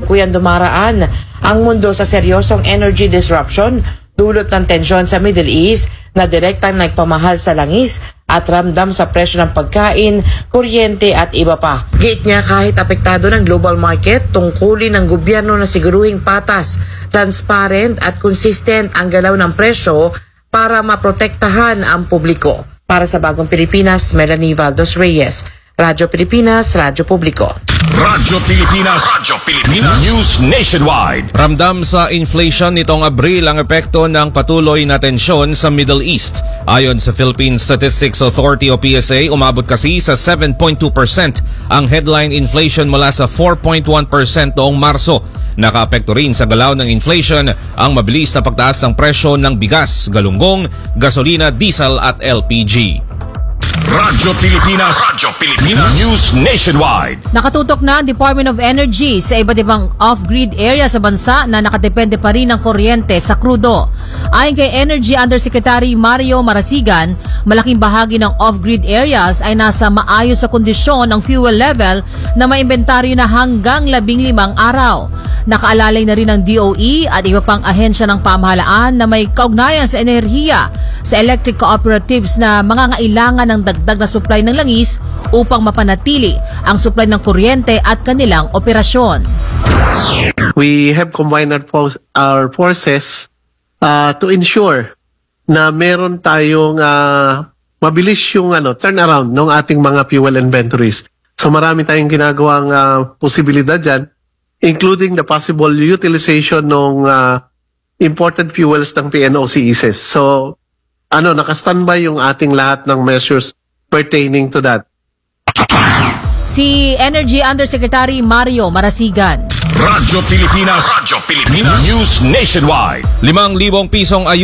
kasalukuyang dumaraan ang mundo sa seryosong energy disruption dulot ng tensyon sa Middle East na direktang nagpamahal sa langis at ramdam sa presyo ng pagkain, kuryente at iba pa. Giit niya kahit apektado ng global market, tungkulin ng gobyerno na siguruhing patas, transparent at consistent ang galaw ng presyo para maprotektahan ang publiko. Para sa Bagong Pilipinas, Melanie Valdos Reyes, Radyo Pilipinas, Radyo Publiko. Radyo Pilipinas, News Nationwide. Ramdam sa inflation nitong Abril ang epekto ng patuloy na tensyon sa Middle East. Ayon sa Philippine Statistics Authority o PSA, umabot kasi sa 7.2% ang headline inflation mula sa 4.1% noong Marso. Nakaapekto rin sa galaw ng inflation ang mabilis na pagtaas ng presyo ng bigas, galunggong, gasolina, diesel at LPG. Radyo Pilipinas, News Nationwide. Nakatutok na ang Department of Energy sa iba't ibang off-grid area sa bansa na nakadepende pa rin ng kuryente sa krudo. Ayon kay Energy Undersecretary Mario Marasigan, malaking bahagi ng off-grid areas ay nasa maayos sa kondisyon ng fuel level na may inventaryo na hanggang 15 araw. Nakaalalay na rin ng DOE at iba pang ahensya ng pamahalaan na may kaugnayan sa enerhiya sa electric cooperatives na mangangailangan ng dagdag na supply ng langis upang mapanatili ang supply ng kuryente at kanilang operasyon. We have combined our forces to ensure na meron tayong mabilis yung turnaround ng ating mga fuel inventories. So marami tayong ginagawang posibilidad dyan, including the possible utilization ng imported fuels ng PNOCEs. So nakastandby yung ating lahat ng measures pertaining to that. Si Energy Undersecretary Mario Marasigan. Radyo Pilipinas, News Nationwide. 5,000 pisong